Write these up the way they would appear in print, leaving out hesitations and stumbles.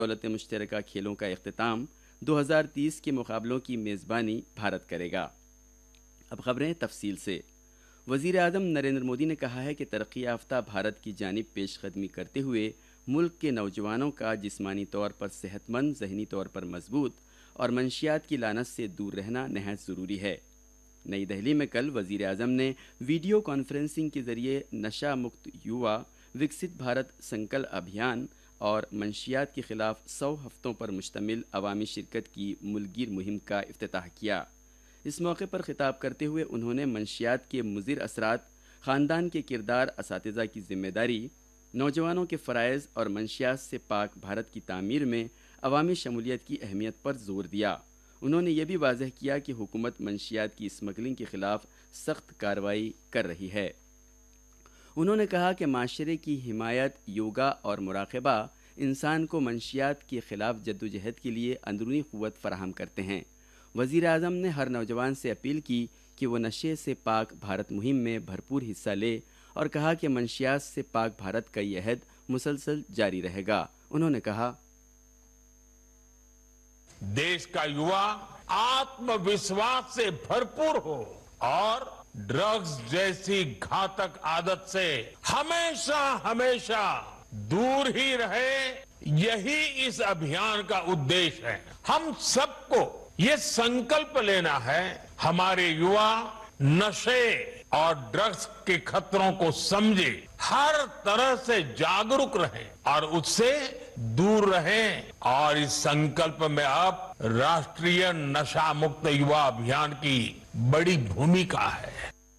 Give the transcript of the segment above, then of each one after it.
دولت مشترکہ کھیلوں کا اختتام 2030 کے مقابلوں کی میزبانی بھارت کرے گا۔ اب خبریں تفصیل سے۔ وزیر اعظم نریندر مودی نے کہا ہے کہ ترقی یافتہ بھارت کی جانب پیش قدمی کرتے ہوئے ملک کے نوجوانوں کا جسمانی طور پر صحت مند، ذہنی طور پر مضبوط اور منشیات کی لعنت سے دور رہنا نہایت ضروری ہے۔ نئی دہلی میں کل وزیر اعظم نے ویڈیو کانفرنسنگ کے ذریعے نشہ مکت یووا، وکست بھارت سنکلپ ابھیان اور منشیات کے خلاف 100 ہفتوں پر مشتمل عوامی شرکت کی ملک گیر مہم کا افتتاح کیا۔ اس موقع پر خطاب کرتے ہوئے انہوں نے منشیات کے مضر اثرات، خاندان کے کردار، اساتذہ کی ذمہ داری، نوجوانوں کے فرائض اور منشیات سے پاک بھارت کی تعمیر میں عوامی شمولیت کی اہمیت پر زور دیا۔ انہوں نے یہ بھی واضح کیا کہ حکومت منشیات کی اسمگلنگ کے خلاف سخت کارروائی کر رہی ہے۔ انہوں نے کہا کہ معاشرے کی حمایت، یوگا اور مراقبہ انسان کو منشیات کے خلاف جدوجہد کے لیے اندرونی قوت فراہم کرتے ہیں۔ وزیر اعظم نے ہر نوجوان سے اپیل کی کہ وہ نشے سے پاک بھارت مہم میں بھرپور حصہ لے اور کہا کہ منشیات سے پاک بھارت کا یہ عہد مسلسل جاری رہے گا۔ انہوں نے کہا، देश का युवा आत्मविश्वास से भरपूर हो और ड्रग्स जैसी घातक आदत से हमेशा हमेशा दूर ही रहे, यही इस अभियान का उद्देश्य है। हम सबको ये संकल्प लेना है, हमारे युवा नशे और ड्रग्स के खतरों को समझे, हर तरह से जागरूक रहें और उससे दूर रहें। और इस संकल्प में अब राष्ट्रीय नशा मुक्त युवा अभियान की बड़ी भूमिका है।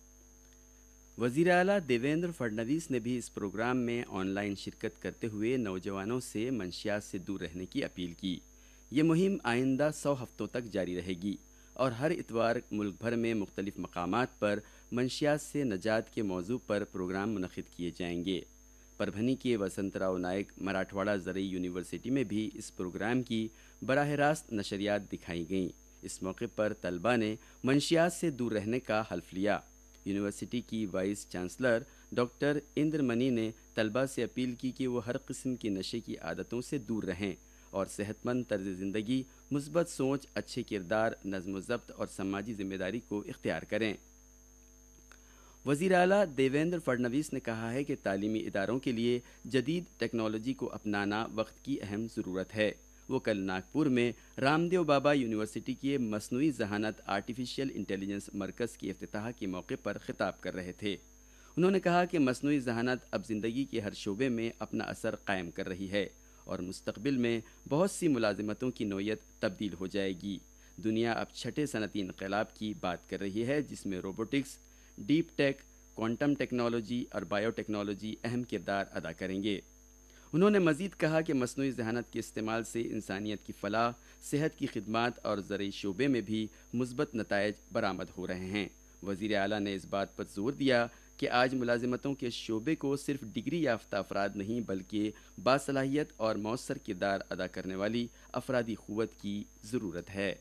وزیر اعلیٰ دیویندر فڈنویس نے بھی اس پروگرام میں آن لائن شرکت کرتے ہوئے نوجوانوں سے منشیات سے دور رہنے کی اپیل کی۔ یہ مہم آئندہ 100 ہفتوں تک جاری رہے گی اور ہر اتوار ملک بھر میں مختلف مقامات پر منشیات سے نجات کے موضوع پر پروگرام منعقد کیے جائیں گے۔ پربھنی کے وسنت راؤ نائک مراٹھواڑہ زرعی یونیورسٹی میں بھی اس پروگرام کی براہ راست نشریات دکھائی گئیں۔ اس موقع پر طلباء نے منشیات سے دور رہنے کا حلف لیا۔ یونیورسٹی کی وائس چانسلر ڈاکٹر اندر منی نے طلباء سے اپیل کی کہ وہ ہر قسم کی نشے کی عادتوں سے دور رہیں اور صحت مند طرز زندگی، مثبت سوچ، اچھے کردار، نظم و ضبط اور سماجی ذمہ داری کو اختیار کریں۔ وزیر اعلیٰ دیویندر فڈنویس نے کہا ہے کہ تعلیمی اداروں کے لیے جدید ٹیکنالوجی کو اپنانا وقت کی اہم ضرورت ہے۔ وہ کل ناگپور میں رام دیو بابا یونیورسٹی کے مصنوعی ذہانت آرٹیفیشل انٹیلیجنس مرکز کے افتتاح کے موقع پر خطاب کر رہے تھے۔ انہوں نے کہا کہ مصنوعی ذہانت اب زندگی کے ہر شعبے میں اپنا اثر قائم کر رہی ہے اور مستقبل میں بہت سی ملازمتوں کی نوعیت تبدیل ہو جائے گی۔ دنیا اب چھٹے صنعتی انقلاب کی بات کر رہی ہے، جس میں روبوٹکس، ڈیپ ٹیک، کوانٹم ٹیکنالوجی اور بائیو ٹیکنالوجی اہم کردار ادا کریں گے۔ انہوں نے مزید کہا کہ مصنوعی ذہانت کے استعمال سے انسانیت کی فلاح، صحت کی خدمات اور زرعی شعبے میں بھی مثبت نتائج برآمد ہو رہے ہیں۔ وزیر اعلیٰ نے اس بات پر زور دیا کہ آج ملازمتوں کے شعبے کو صرف ڈگری یافتہ افراد نہیں بلکہ باصلاحیت اور مؤثر کردار ادا کرنے والی افرادی قوت کی ضرورت ہے۔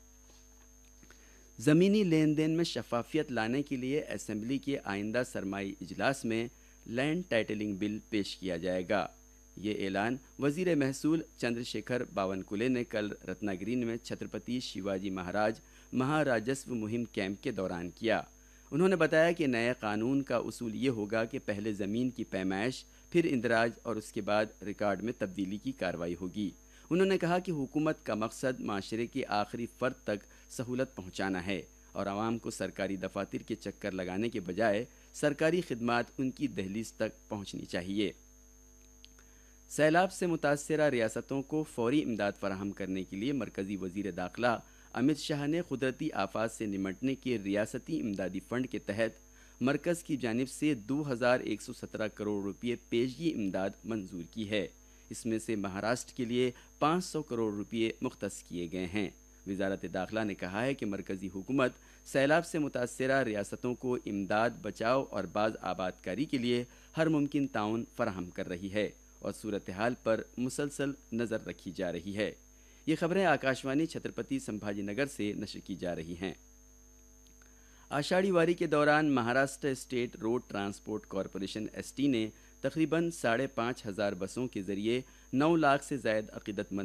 زمینی لین دین میں شفافیت لانے کے لیے اسمبلی کے آئندہ سرمائی اجلاس میں لینڈ ٹائٹلنگ بل پیش کیا جائے گا۔ یہ اعلان وزیر محصول چندر شیکھر باونکلے نے کل رتنا گرین میں چھترپتی شیواجی مہاراج مہاراجسو مہم کیمپ کے دوران کیا۔ انہوں نے بتایا کہ نئے قانون کا اصول یہ ہوگا کہ پہلے زمین کی پیمائش، پھر اندراج اور اس کے بعد ریکارڈ میں تبدیلی کی کارروائی ہوگی۔ انہوں نے کہا کہ حکومت کا مقصد معاشرے کے آخری فرد تک سہولت پہنچانا ہے اور عوام کو سرکاری دفاتر کے چکر لگانے کے بجائے سرکاری خدمات ان کی دہلیز تک پہنچنی چاہیے۔ سیلاب سے متاثرہ ریاستوں کو فوری امداد فراہم کرنے کے لیے مرکزی وزیر داخلہ امت شاہ نے قدرتی آفات سے نمٹنے کے ریاستی امدادی فنڈ کے تحت مرکز کی جانب سے 2117 کروڑ روپے پیشگی امداد منظور کی ہے۔ اس میں سے مہاراشٹر کے لیے 500 کروڑ روپے مختص کیے گئے ہیں۔ وزارت داخلہ نے کہا ہے کہ مرکزی حکومت سیلاب سے متاثرہ ریاستوں کو امداد، بچاؤ اور باز آبادکاری کے لیے ہر ممکن تعاون فراہم کر رہی ہے اور صورتحال پر مسلسل نظر رکھی جا رہی ہے۔ یہ خبریں آکاشوانی چھترپتی سمبھاجی نگر سے نشر کی جا رہی ہیں۔ آشاڑھی واری کے دوران Maharashtra state road transport corporation S T نے تقریباً 5,500 بسوں کے ذریعے 9 لاکھ سے زائد عقیدت مند